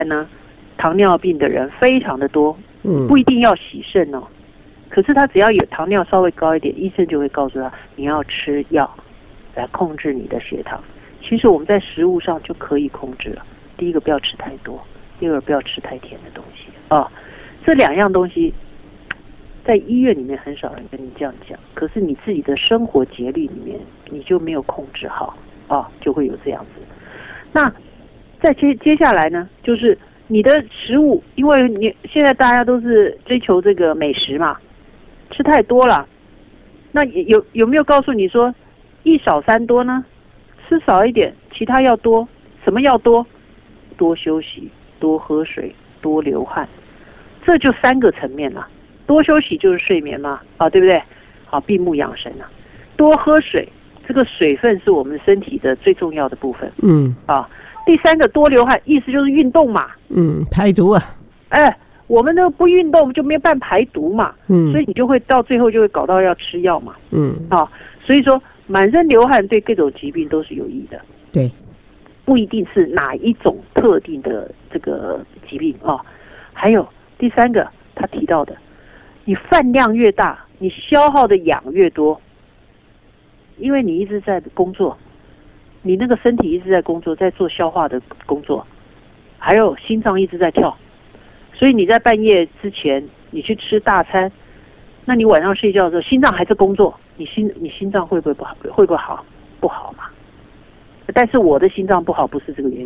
呢，糖尿病的人非常的多，不一定要洗肾哦，可是他只要有糖尿稍微高一点，医生就会告诉他你要吃药来控制你的血糖。其实我们在食物上就可以控制了。第一个不要吃太多，第二个不要吃太甜的东西啊。这2样东西在医院里面很少人跟你这样讲，可是你自己的生活节律里面你就没有控制好啊，就会有这样子。那再接下来呢，就是你的食物，因为你现在大家都是追求这个美食嘛，吃太多了。那有没有告诉你说1少3多呢？吃少一点，其他要多。什么要多？多休息，多喝水，多流汗。这就3个层面了。多休息就是睡眠嘛，啊，对不对？好，闭目养神啊。多喝水，这个水分是我们身体的最重要的部分。第3个多流汗，意思就是运动嘛。 排毒啊。 我们都不运动就没办法排毒嘛。所以你就会到最后就会搞到要吃药嘛。所以说满身流汗对各种疾病都是有益的。 对， 不一定是哪一种特定的这个疾病啊。还有第3个他提到的，你饭量越大，你消耗的氧越多，因为你一直在工作，你那个身体一直在工作，在做消化的工作，还有心脏一直在跳，所以你在半夜之前你去吃大餐，那你晚上睡觉的时候心脏还在工作，你心脏会不会不好？会不会好？不好嘛。但是我的心脏不好不是这个原因。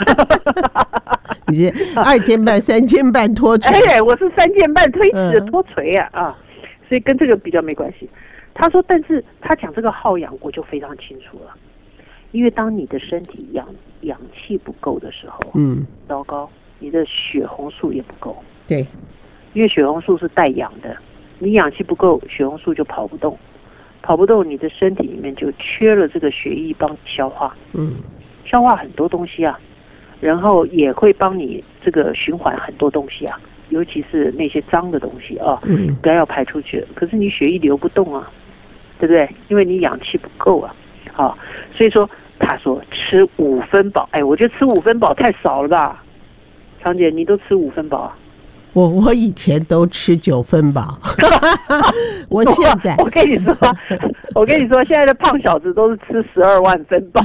你是2件半3件半脱垂。 我是3件半推迟脱垂啊，所以跟这个比较没关系。他说，但是他讲这个耗氧我就非常清楚了，因为当你的身体氧气不够的时候，糟糕，你的血红素也不够。 对， 因为血红素是带氧的，你氧气不够，血红素就跑不动，你的身体里面就缺了这个血液帮你消化，消化很多东西啊，然后也会帮你这个循环很多东西啊，尤其是那些脏的东西啊，不要排出去。可是你血液流不动啊，对不对？因为你氧气不够啊，所以说他说吃5分饱，我觉得吃5分饱太少了吧？常姐，你都吃5分饱啊？ 我以前都吃9分饱。我现在我跟你说，现在的胖小子都是吃12万分饱。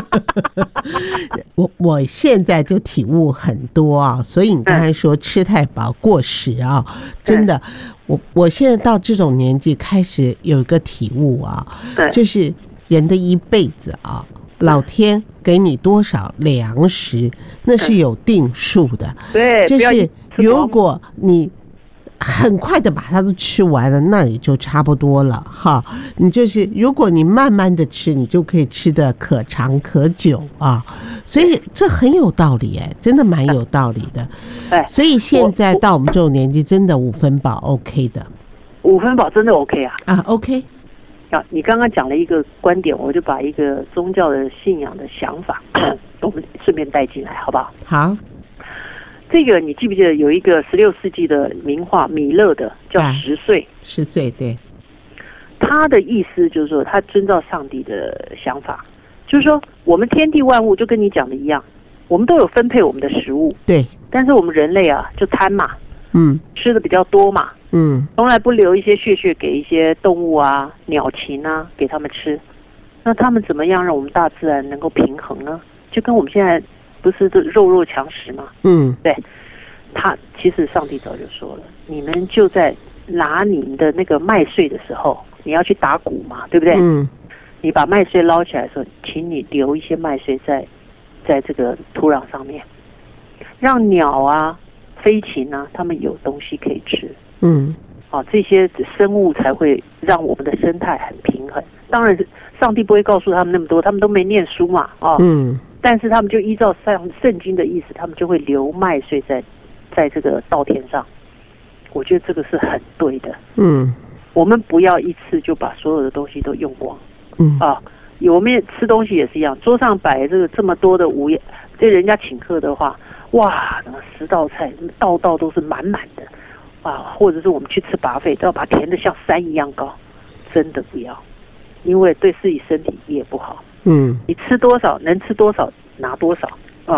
我现在就体悟很多啊，所以你刚才说吃太饱过时啊，真的，我现在到这种年纪开始有一个体悟啊，就是人的一辈子啊，老天给你多少粮食，那是有定数的。 对， 就是如果你很快的把它都吃完了，那也就差不多了哈。你就是如果你慢慢的吃，你就可以吃得可长可久啊。所以这很有道理，真的蛮有道理的。所以现在到我们这种年纪，真的5分饱 OK 的。 5分饱真的 OK 啊 ？OK。 你刚刚讲了一个观点，我就把一个宗教的信仰的想法，我们顺便带进来，好不好？ 好。 这个你记不记得有一个16世纪的名画米勒的叫10岁 ？10岁，对。 他的意思就是说，他遵照上帝的想法，就是说我们天地万物就跟你讲的一样，我们都有分配我们的食物， 对。 但是我们人类啊，就贪嘛，吃的比较多嘛，从来不留一些血给一些动物啊、鸟禽啊给他们吃，那他们怎么样让我们大自然能够平衡呢？就跟我们现在不是肉强食嘛，对，他其实上帝早就说了，你们就在拿你们的那个麦穗的时候，你要去打谷嘛，对不对？你把麦穗捞起来的时候，请你留一些麦穗在这个土壤上面，让鸟啊、飞禽啊，它们有东西可以吃。这些生物才会让我们的生态很平衡。当然，上帝不会告诉他们那么多，他们都没念书嘛，但是他们就依照圣经的意思，他们就会留麦穗在这个稻田上。我觉得这个是很对的。我们不要一次就把所有的东西都用光。我们吃东西也是一样，桌上摆这么多的午宴，这人家请客的话，哇，10道菜道都是满满的。或者是我们去吃buffet都要把填的像山一样高，真的不要，因为对自己身体也不好。你吃多少能吃多少拿多少啊！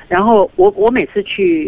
然后我每次去